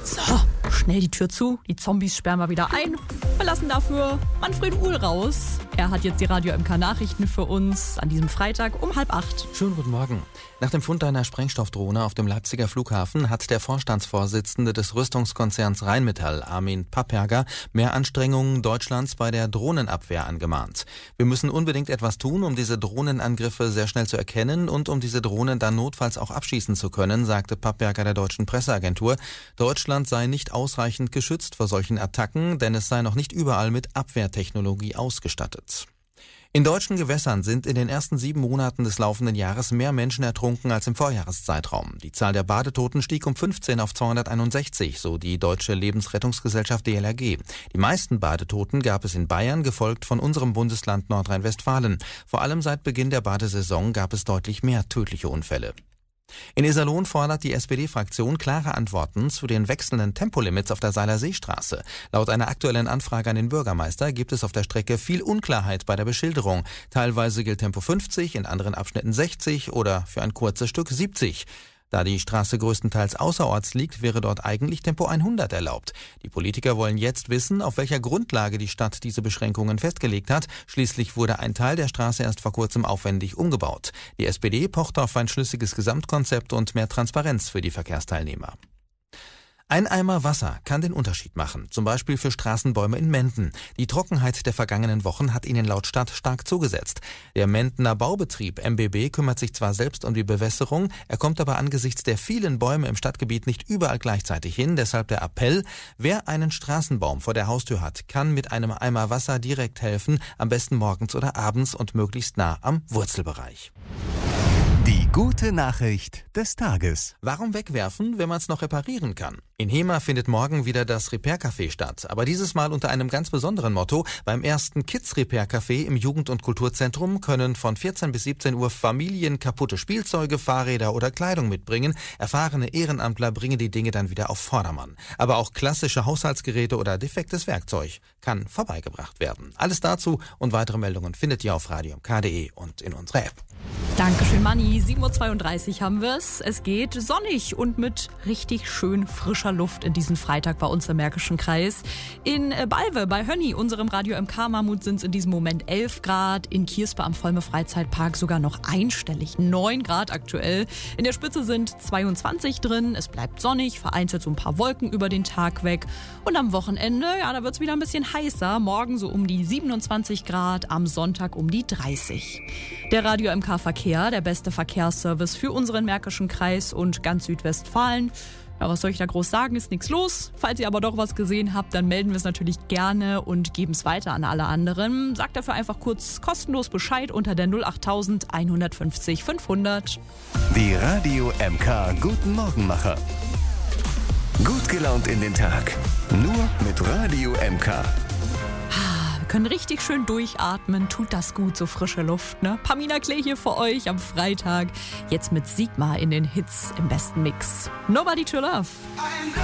So, schnell die Tür zu, die Zombies sperren wir wieder ein. Wir lassen dafür Manfred Uhl raus. Er hat jetzt die Radio MK Nachrichten für uns an diesem Freitag um 7:30. Schönen guten Morgen. Nach dem Fund einer Sprengstoffdrohne auf dem Leipziger Flughafen hat der Vorstandsvorsitzende des Rüstungskonzerns Rheinmetall, Armin Papperger, mehr Anstrengungen Deutschlands bei der Drohnenabwehr angemahnt. Wir müssen unbedingt etwas tun, um diese Drohnenangriffe sehr schnell zu erkennen und um diese Drohnen dann notfalls auch abschießen zu können, sagte Papperger der deutschen Presseagentur. Deutschland sei nicht ausreichend geschützt vor solchen Attacken, denn es sei noch nicht überall mit Abwehrtechnologie ausgestattet. In deutschen Gewässern sind in den ersten 7 Monaten des laufenden Jahres mehr Menschen ertrunken als im Vorjahreszeitraum. Die Zahl der Badetoten stieg um 15 auf 261, so die Deutsche Lebensrettungsgesellschaft DLRG. Die meisten Badetoten gab es in Bayern, gefolgt von unserem Bundesland Nordrhein-Westfalen. Vor allem seit Beginn der Badesaison gab es deutlich mehr tödliche Unfälle. In Iserlohn fordert die SPD-Fraktion klare Antworten zu den wechselnden Tempolimits auf der Seiler Seestraße. Laut einer aktuellen Anfrage an den Bürgermeister gibt es auf der Strecke viel Unklarheit bei der Beschilderung. Teilweise gilt Tempo 50, in anderen Abschnitten 60 oder für ein kurzes Stück 70. Da die Straße größtenteils außerorts liegt, wäre dort eigentlich Tempo 100 erlaubt. Die Politiker wollen jetzt wissen, auf welcher Grundlage die Stadt diese Beschränkungen festgelegt hat. Schließlich wurde ein Teil der Straße erst vor kurzem aufwendig umgebaut. Die SPD pocht auf ein schlüssiges Gesamtkonzept und mehr Transparenz für die Verkehrsteilnehmer. Ein Eimer Wasser kann den Unterschied machen, zum Beispiel für Straßenbäume in Menden. Die Trockenheit der vergangenen Wochen hat ihnen laut Stadt stark zugesetzt. Der Mendener Baubetrieb MBB kümmert sich zwar selbst um die Bewässerung, er kommt aber angesichts der vielen Bäume im Stadtgebiet nicht überall gleichzeitig hin. Deshalb der Appell, wer einen Straßenbaum vor der Haustür hat, kann mit einem Eimer Wasser direkt helfen, am besten morgens oder abends und möglichst nah am Wurzelbereich. Die gute Nachricht des Tages. Warum wegwerfen, wenn man es noch reparieren kann? In Hema findet morgen wieder das Repair-Café statt, aber dieses Mal unter einem ganz besonderen Motto. Beim ersten Kids-Repair-Café im Jugend- und Kulturzentrum können von 14 bis 17 Uhr Familien kaputte Spielzeuge, Fahrräder oder Kleidung mitbringen. Erfahrene Ehrenamtler bringen die Dinge dann wieder auf Vordermann. Aber auch klassische Haushaltsgeräte oder defektes Werkzeug kann vorbeigebracht werden. Alles dazu und weitere Meldungen findet ihr auf radiomk.de und in unserer App. Dankeschön, Manni. 7:32 Uhr haben wir es. Es geht sonnig und mit richtig schön frischer Luft in diesen Freitag bei uns im Märkischen Kreis. In Balve bei Hönni, unserem Radio MK Mammut, sind es in diesem Moment 11 Grad. In Kierspe am Volme Freizeitpark sogar noch einstellig, 9 Grad aktuell. In der Spitze sind 22 drin. Es bleibt sonnig, vereinzelt so ein paar Wolken über den Tag weg. Und am Wochenende, ja, da wird es wieder ein bisschen heißer. Morgen so um die 27 Grad, am Sonntag um die 30. Der Radio MK Verkehr, der beste Verkehrsservice für unseren Märkischen Kreis und ganz Südwestfalen. Ja, was soll ich da groß sagen, ist nichts los. Falls ihr aber doch was gesehen habt, dann melden wir es natürlich gerne und geben es weiter an alle anderen. Sagt dafür einfach kurz kostenlos Bescheid unter der 08000 150 500. Die Radio MK Guten Morgenmacher. Gut gelaunt in den Tag. Nur mit Radio MK. Können richtig schön durchatmen, tut das gut, so frische Luft, ne? Pamina Klee hier für euch am Freitag, jetzt mit Sigma in den Hits im besten Mix. Nobody to Love.